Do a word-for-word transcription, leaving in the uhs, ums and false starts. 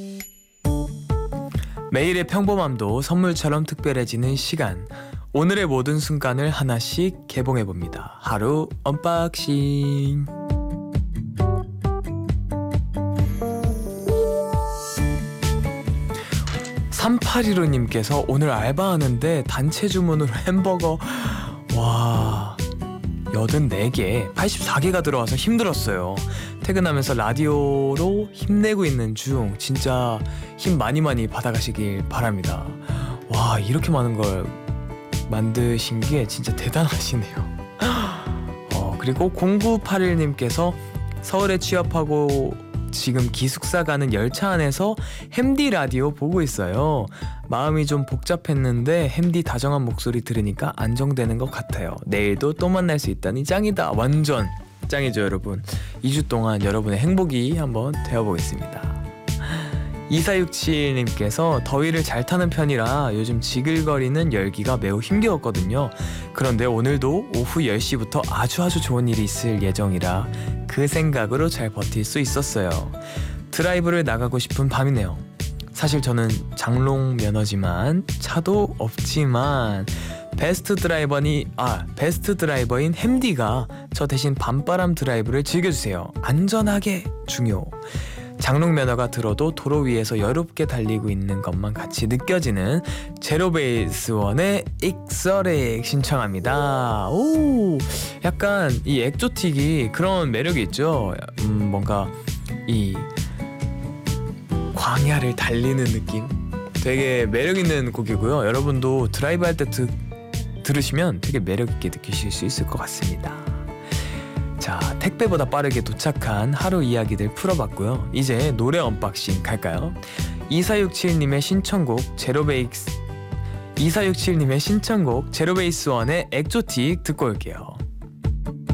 매일의 평범함도 선물처럼 특별해지는 시간. 오늘의 모든 순간을 하나씩 개봉해봅니다. 하루 언박싱. 삼팔일오님께서 오늘 알바하는데 단체 주문으로 햄버거 와 여든네 개, 팔십사 개가 들어와서 힘들었어요. 퇴근하면서 라디오로 힘내고 있는 중 진짜 힘 많이 많이 받아가시길 바랍니다. 와 이렇게 많은 걸 만드신 게 진짜 대단하시네요. 어, 그리고 공구팔일님께서 서울에 취업하고 지금 기숙사 가는 열차 안에서 햄디 라디오 보고 있어요. 마음이 좀 복잡했는데 햄디 다정한 목소리 들으니까 안정되는 것 같아요. 내일도 또 만날 수 있다니 짱이다. 완전 짱이죠 여러분. 이 주 동안 여러분의 행복이 한번 되어보겠습니다. 이사육칠님께서 더위를 잘 타는 편이라 요즘 지글거리는 열기가 매우 힘겨웠거든요. 그런데 오늘도 오후 열 시부터 아주 아주 좋은 일이 있을 예정이라 그 생각으로 잘 버틸 수 있었어요. 드라이브를 나가고 싶은 밤이네요. 사실 저는 장롱 면허지만 차도 없지만 베스트 드라이버니 아 베스트 드라이버인 햄디가 저 대신 밤바람 드라이브를 즐겨주세요. 안전하게 중요. 장롱 면허가 들어도 도로 위에서 여롭게 달리고 있는 것만 같이 느껴지는 제로베이스원의 익서렉 신청합니다. 오, 약간 이 엑조틱이 그런 매력이 있죠. 음, 뭔가 이 광야를 달리는 느낌 되게 매력 있는 곡이고요. 여러분도 드라이브 할 때 들으시면 되게 매력 있게 느끼실 수 있을 것 같습니다. 자, 택배보다 빠르게 도착한 하루 이야기들 풀어봤고요. 이제 노래 언박싱 갈까요? 이사육칠님의 신청곡 제로베이스 이사육칠님의 신청곡 제로베이스원의 엑조틱 듣고 올게요.